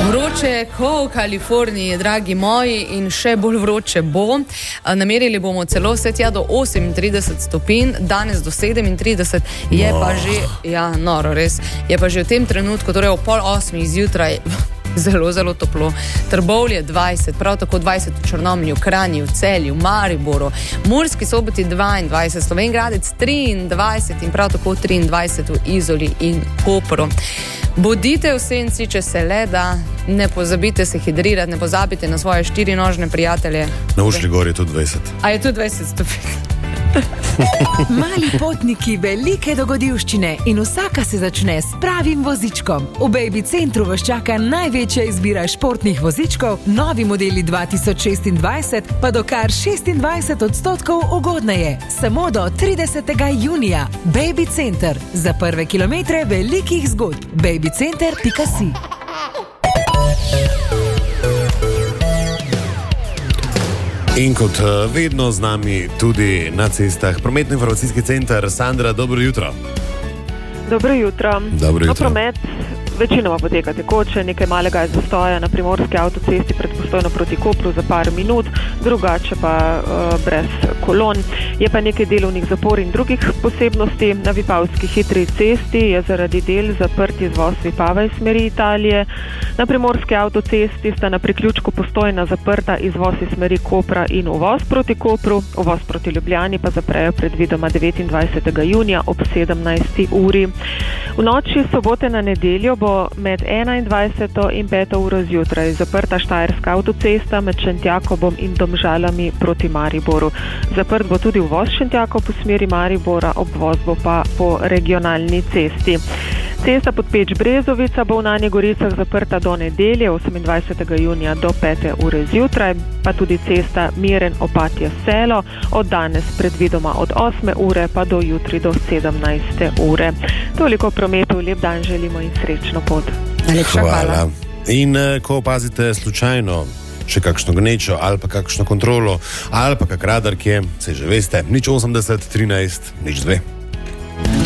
Vroče ko v Kaliforniji, dragi moji, in še bolj vroče bo. Namerili bomo celo vse tja do 38 stopinj, danes do 37, je pa že, ja, noro, res, je pa že v tem trenutku, torej o 7:30 zjutraj, zelo, zelo toplo. Trbovlje 20, prav tako 20 v Črnomlju, Kranju, Celju, Mariboru, Murski Soboti 22, Slovenj Gradec 23 in prav tako 23 v Izoli in Kopru. Bodite v senci, če se le da, ne pozabite se hidrirati, ne pozabite na svoje štirinožne prijatelje. Na Ušli gor je tudi 20. A je tudi 20 stopinj? Mali potniki, velike dogodivščine in vsaka se začne s pravim vozičkom. V Baby Centru vas čaka največja izbira športnih vozičkov, novi modeli 2026 pa do kar 26% ugodneje. Samo do 30. junija. Baby Center. Za prve kilometre velikih zgodb. babycenter.si. In kot vedno z nami tudi na cestah prometno-informacijski center. Sandra, dobro jutro. Dobro jutro. Dobro jutro. Promet večinoma poteka tekoče, nekaj malega je zastoja na primorski avtocesti pred Postojno proti Kopru za par minut, drugače pa brez kolon. Je pa nekaj delovnih zapor in drugih posebnosti. Na Vipavski hitri cesti je zaradi del zaprt izvoz Vipava iz smeri Italije. Na primorski avtocesti sta na priključku Postojna zaprta izvoz iz smeri Kopra in uvoz proti Kopru, uvoz proti Ljubljani pa zaprejo predvidoma 29. junija ob 17. uri. V noči sobote na nedeljo bo med 21. in 5. uro zjutraj zaprta Štajerska avtocesta med Šentjakobom in Domžalami proti Mariboru. Zaprt bo tudi uvoz Šentjakov po smeri Maribora, obvoz bo pa po regionalni cesti. Cesta Podpeč-Brezovica bo v Nani Goricah zaprta do nedelje 28. junija do 5. ure zjutraj, pa tudi cesta Miren-Opatija-Selo od danes predvidoma od 8. ure pa do jutri do 17. ure. Toliko prometu, lep dan želimo in srečno pot. Najlepša hvala. In ko opazite slučajno še kakšno gnečo ali pa kakšno kontrolo ali pa kak radar, kje se že veste, 080 13 02.